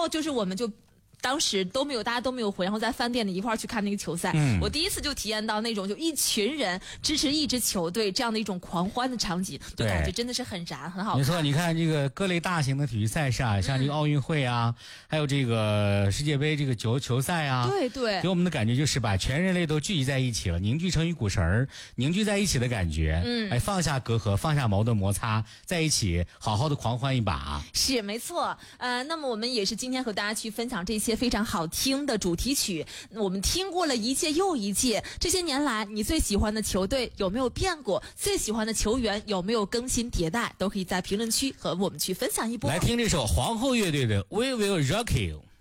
后就是我们就。当时大家都没有回，然后在饭店里一块儿去看那个球赛。我第一次就体验到那种就一群人支持一支球队这样的一种狂欢的场景，就感觉真的是很燃，很好看。 没错，你看这个各类大型的体育赛事啊，像这个奥运会啊，还有这个世界杯这个球赛啊， 对， 给我们的感觉就是把全人类都聚集在一起了，凝聚成一股绳儿，凝聚在一起的感觉。放下隔阂，放下矛盾摩擦，在一起好好的狂欢一把。 是没错。那么我们也是今天和大家去分享这些非常好听的主题曲，我们听过了一届又一届，这些年来你最喜欢的球队有没有变过？最喜欢的球员有没有更新迭代？都可以在评论区和我们去分享一波。 来听这首皇后乐队的 We Will Rock You。